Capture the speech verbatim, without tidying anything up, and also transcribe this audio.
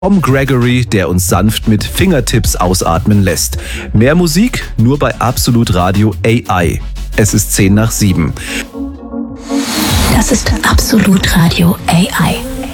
Tom Gregory, der uns sanft mit Fingertips ausatmen lässt. Mehr Musik nur bei Absolut Radio A I. Es ist zehn nach sieben. Das ist Absolut Radio A I.